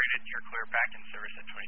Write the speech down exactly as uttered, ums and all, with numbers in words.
unit, you're clear back in service at twenty.